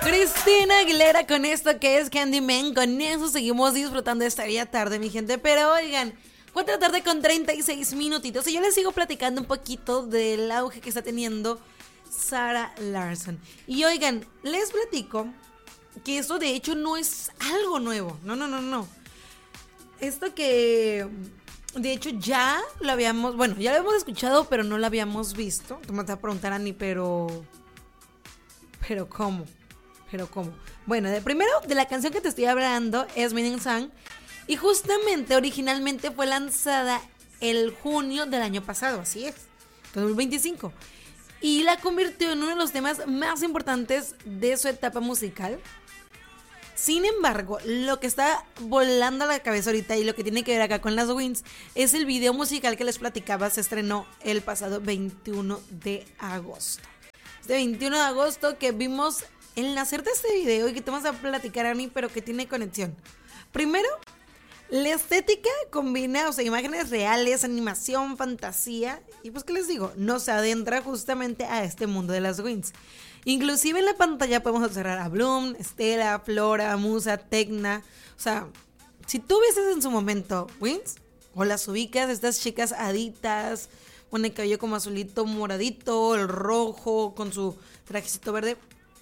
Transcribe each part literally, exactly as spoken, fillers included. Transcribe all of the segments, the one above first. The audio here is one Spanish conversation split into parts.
Cristina Aguilera con esto que es Candyman. Con eso seguimos disfrutando esta bella tarde, mi gente. Pero oigan, cuatro de la tarde con treinta y seis minutitos. Y yo les sigo platicando un poquito del auge que está teniendo Sarah Larsson. Y oigan, les platico que esto de hecho no es algo nuevo. No, no, no, no. Esto que de hecho ya lo habíamos, bueno, ya lo habíamos escuchado, pero no lo habíamos visto. Tú me vas a preguntar, Ani, pero... ¿Pero cómo? ¿Pero cómo? Bueno, de primero, de la canción que te estoy hablando es Meaning Song. Y justamente, originalmente fue lanzada el junio del año pasado, así es, dos mil veinticinco. Y la convirtió en uno de los temas más importantes de su etapa musical. Sin embargo, lo que está volando a la cabeza ahorita y lo que tiene que ver acá con las Wins es el video musical que les platicaba. Se estrenó el pasado veintiuno de agosto. Este veintiuno de agosto que vimos el nacer de este video y que te vamos a platicar, Ani, pero que tiene conexión. Primero, la estética combina, o sea, imágenes reales, animación, fantasía. Y pues, ¿qué les digo? Nos adentra justamente a este mundo de las Wins. Inclusive en la pantalla podemos observar a Bloom, Stella, Flora, Musa, Tecna. O sea, si tú vieses en su momento Wins, o las ubicas, estas chicas haditas, con el cabello como azulito, moradito, el rojo, con su trajecito verde,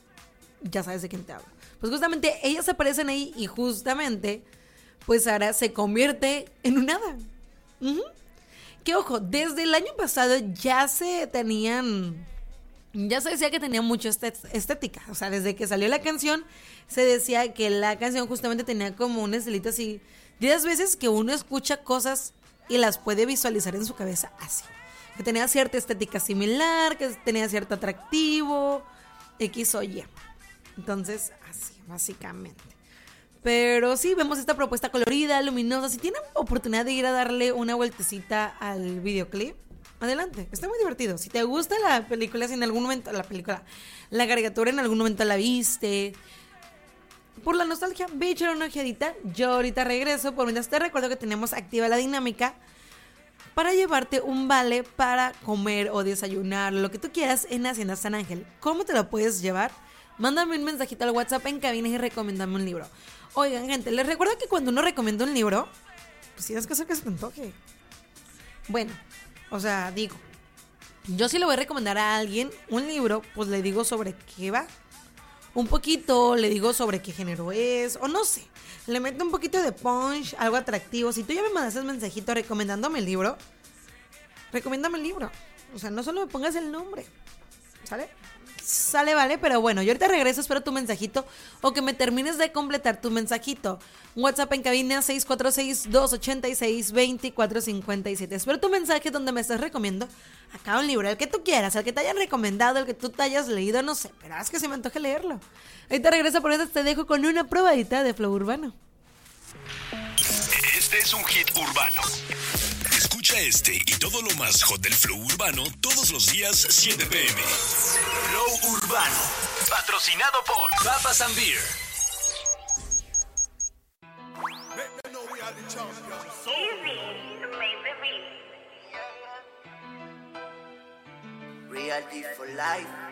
ya sabes de quién te hablo. Pues justamente ellas aparecen ahí y justamente, pues ahora se convierte en un hada. Uh-huh. Que ojo, desde el año pasado ya se tenían... Ya se decía que tenía mucha estética. O sea, desde que salió la canción, se decía que la canción justamente tenía como un estilito así. Diez veces que uno escucha cosas y las puede visualizar en su cabeza así. Que tenía cierta estética similar, que tenía cierto atractivo, X o Y. Entonces, así, básicamente. Pero sí, vemos esta propuesta colorida, luminosa. Si tienen oportunidad de ir a darle una vueltecita al videoclip, adelante, está muy divertido. Si te gusta la película, si en algún momento, la película, la caricatura en algún momento la viste, por la nostalgia, ve a echar una ojeadita. Yo ahorita regreso, por mientras te recuerdo que tenemos activa la dinámica para llevarte un vale para comer o desayunar, lo que tú quieras en Hacienda San Ángel. ¿Cómo te lo puedes llevar? Mándame un mensajito al WhatsApp en cabina y recomendame un libro. Oigan, gente, les recuerdo que cuando uno recomienda un libro, pues tienes que hacer que se te antoje. Bueno, o sea, digo, yo si le voy a recomendar a alguien un libro, pues le digo sobre qué va. Un poquito, le digo sobre qué género es, o no sé. Le meto un poquito de punch, algo atractivo. Si tú ya me mandas un mensajito recomendándome el libro, recomiéndame el libro. O sea, no solo me pongas el nombre, ¿sale? Sale, vale, pero bueno, yo ahorita regreso, espero tu mensajito o que me termines de completar tu mensajito. WhatsApp en cabina seis cuatro seis, dos ocho seis, dos cuatro cinco siete. Espero tu mensaje donde me estés recomendando acá un libro, el que tú quieras, el que te hayan recomendado, el que tú te hayas leído, no sé, pero es que se me antoje leerlo. Ahorita regreso, por eso te dejo con una probadita de Flow Urbano. Este es un hit urbano. Escucha este y todo lo más hot del flow urbano todos los días siete pm. Flow Urbano, patrocinado por Papas and Beer. Reality for life.